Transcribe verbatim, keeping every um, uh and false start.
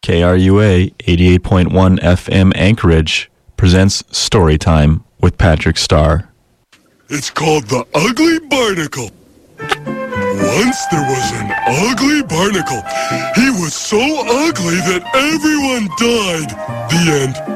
K R U A eighty-eight point one F M Anchorage presents Storytime with Patrick Starr. It's called The Ugly Barnacle. Once there was an ugly barnacle. He was so ugly that everyone died. The end.